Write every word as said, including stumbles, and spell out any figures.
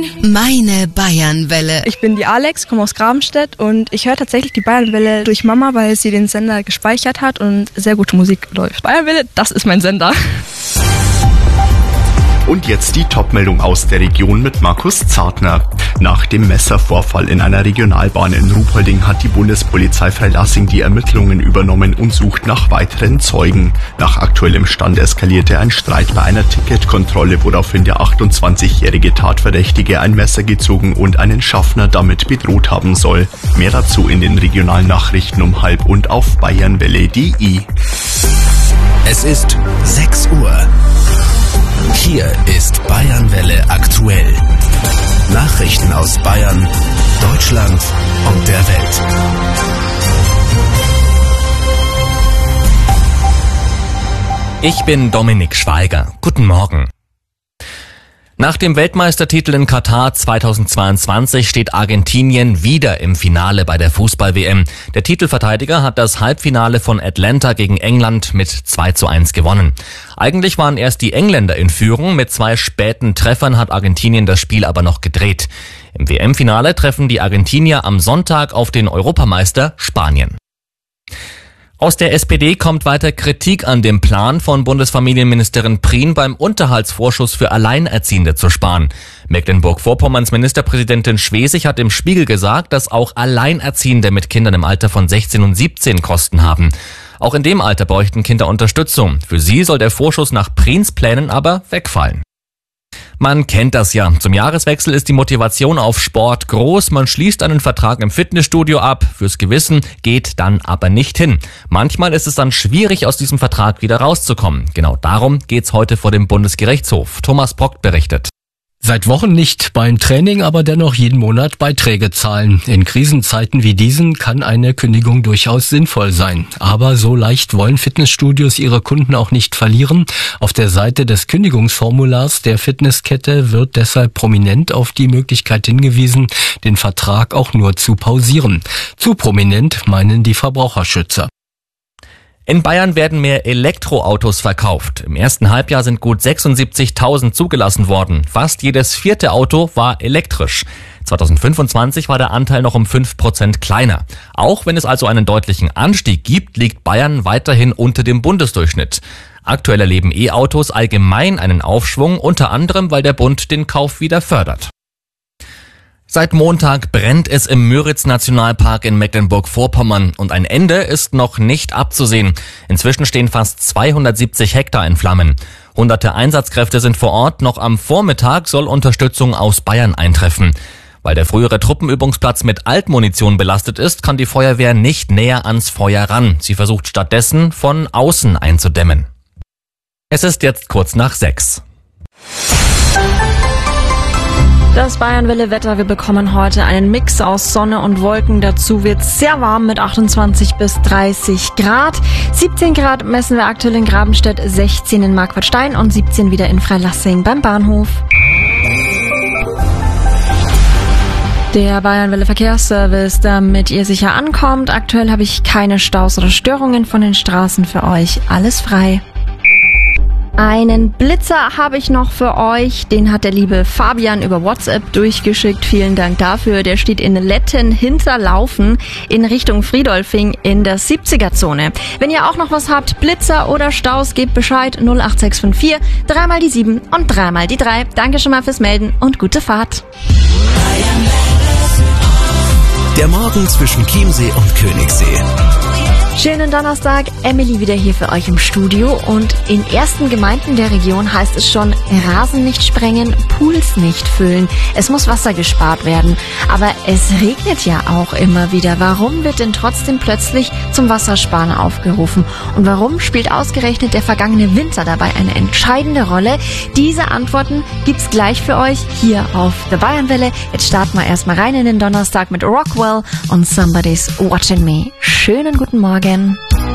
Meine Bayernwelle. Ich bin die Alex, komme aus Grabenstedt und ich höre tatsächlich die Bayernwelle durch Mama, weil sie den Sender gespeichert hat und sehr gute Musik läuft. Bayernwelle, das ist mein Sender. Und jetzt die Top-Meldung aus der Region mit Markus Zartner. Nach dem Messervorfall in einer Regionalbahn in Ruhpolding hat die Bundespolizei Freilassing die Ermittlungen übernommen und sucht nach weiteren Zeugen. Nach aktuellem Stand eskalierte ein Streit bei einer Ticketkontrolle, woraufhin der achtundzwanzigjährige Tatverdächtige ein Messer gezogen und einen Schaffner damit bedroht haben soll. Mehr dazu in den regionalen Nachrichten um halb und auf bayernwelle punkt de. Es ist sechs Uhr. Hier ist Bayernwelle aktuell. Nachrichten aus Bayern, Deutschland und der Welt. Ich bin Dominik Schweiger. Guten Morgen. Nach dem Weltmeistertitel in Katar zweitausendzweiundzwanzig steht Argentinien wieder im Finale bei der Fußball-W M. Der Titelverteidiger hat das Halbfinale von Atlanta gegen England mit zwei zu eins gewonnen. Eigentlich waren erst die Engländer in Führung, mit zwei späten Treffern hat Argentinien das Spiel aber noch gedreht. Im W M-Finale treffen die Argentinier am Sonntag auf den Europameister Spanien. Aus der S P D kommt weiter Kritik an dem Plan von Bundesfamilienministerin Prien, beim Unterhaltsvorschuss für Alleinerziehende zu sparen. Mecklenburg-Vorpommerns Ministerpräsidentin Schwesig hat im Spiegel gesagt, dass auch Alleinerziehende mit Kindern im Alter von sechzehn und siebzehn Kosten haben. Auch in dem Alter bräuchten Kinder Unterstützung. Für sie soll der Vorschuss nach Priens Plänen aber wegfallen. Man kennt das ja. Zum Jahreswechsel ist die Motivation auf Sport groß. Man schließt einen Vertrag im Fitnessstudio ab. Fürs Gewissen geht dann aber nicht hin. Manchmal ist es dann schwierig, aus diesem Vertrag wieder rauszukommen. Genau darum geht's heute vor dem Bundesgerichtshof. Thomas Brock berichtet. Seit Wochen nicht beim Training, aber dennoch jeden Monat Beiträge zahlen. In Krisenzeiten wie diesen kann eine Kündigung durchaus sinnvoll sein. Aber so leicht wollen Fitnessstudios ihre Kunden auch nicht verlieren. Auf der Seite des Kündigungsformulars der Fitnesskette wird deshalb prominent auf die Möglichkeit hingewiesen, den Vertrag auch nur zu pausieren. Zu prominent, meinen die Verbraucherschützer. In Bayern werden mehr Elektroautos verkauft. Im ersten Halbjahr sind gut sechsundsiebzigtausend zugelassen worden. Fast jedes vierte Auto war elektrisch. zweitausendfünfundzwanzig war der Anteil noch um fünf Prozent kleiner. Auch wenn es also einen deutlichen Anstieg gibt, liegt Bayern weiterhin unter dem Bundesdurchschnitt. Aktuell erleben E-Autos allgemein einen Aufschwung, unter anderem, weil der Bund den Kauf wieder fördert. Seit Montag brennt es im Müritz-Nationalpark in Mecklenburg-Vorpommern und ein Ende ist noch nicht abzusehen. Inzwischen stehen fast zweihundertsiebzig Hektar in Flammen. Hunderte Einsatzkräfte sind vor Ort. Noch am Vormittag soll Unterstützung aus Bayern eintreffen. Weil der frühere Truppenübungsplatz mit Altmunition belastet ist, kann die Feuerwehr nicht näher ans Feuer ran. Sie versucht stattdessen von außen einzudämmen. Es ist jetzt kurz nach sechs. Das Bayernwelle-Wetter, wir bekommen heute einen Mix aus Sonne und Wolken. Dazu wird es sehr warm mit achtundzwanzig bis dreißig Grad. siebzehn Grad messen wir aktuell in Grabenstedt, sechzehn in Marquardt-Stein und siebzehn wieder in Freilassing beim Bahnhof. Der Bayernwelle-Verkehrsservice, damit ihr sicher ankommt. Aktuell habe ich keine Staus oder Störungen von den Straßen für euch. Alles frei. Einen Blitzer habe ich noch für euch, den hat der liebe Fabian über WhatsApp durchgeschickt. Vielen Dank dafür. Der steht in Letten Hinterlaufen in Richtung Friedolfing in der siebziger-Zone. Wenn ihr auch noch was habt, Blitzer oder Staus, gebt Bescheid. null acht sechs fünf vier, dreimal die sieben und dreimal die drei. Danke schon mal fürs Melden und gute Fahrt. Der Morgen zwischen Chiemsee und Königssee. Schönen Donnerstag, Emily wieder hier für euch im Studio und in ersten Gemeinden der Region heißt es schon, Rasen nicht sprengen, Pools nicht füllen. Es muss Wasser gespart werden, aber es regnet ja auch immer wieder. Warum wird denn trotzdem plötzlich zum Wassersparen aufgerufen? Und warum spielt ausgerechnet der vergangene Winter dabei eine entscheidende Rolle? Diese Antworten gibt's gleich für euch hier auf der Bayernwelle. Jetzt starten wir erstmal rein in den Donnerstag mit Rockwell und Somebody's Watching Me. Schönen guten Morgen.